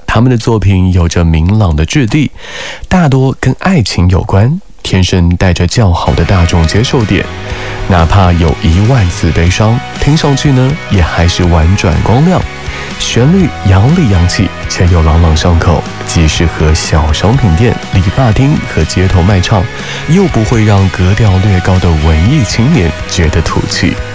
他们的作品有着明朗的质地，大多跟爱情有关，天生带着较好的大众接受点，哪怕有10000字悲伤，听上去呢也还是婉转光亮，旋律洋里洋气且又朗朗上口，既适合小商品店、理发厅和街头卖唱，又不会让格调略高的文艺青年觉得土气。